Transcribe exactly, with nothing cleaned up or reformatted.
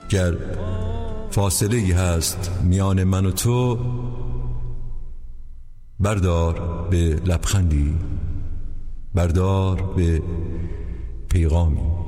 گر فاصله ای هست میان من و تو، بردار به لبخندی، بردار به پیغامی.